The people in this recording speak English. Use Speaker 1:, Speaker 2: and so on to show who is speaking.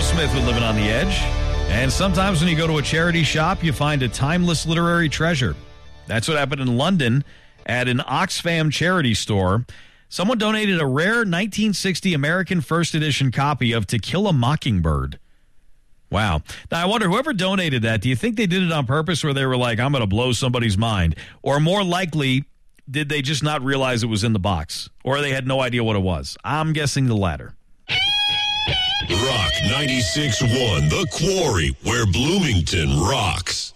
Speaker 1: Smith with Living on the Edge. And sometimes when you go to a charity shop, you find a timeless literary treasure. That's what happened in London at an Oxfam charity store. Someone donated a rare 1960 American First Edition copy of To Kill a Mockingbird. Wow. Now, I wonder, whoever donated that, do you think they did it on purpose where they were like, I'm going to blow somebody's mind? Or more likely, did they just not realize it was in the box? Or they had no idea what it was? I'm guessing the latter.
Speaker 2: Rock 96.1, The Quarry, where Bloomington rocks.